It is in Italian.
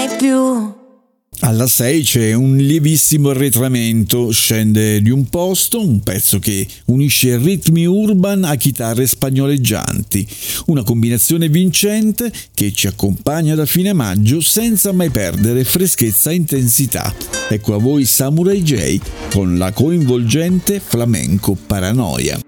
mai più. Alla 6 c'è un lievissimo arretramento, scende di un posto, un pezzo che unisce ritmi urban a chitarre spagnoleggianti, una combinazione vincente che ci accompagna da fine maggio senza mai perdere freschezza e intensità. Ecco a voi Samurai J con la coinvolgente flamenco Paranoia.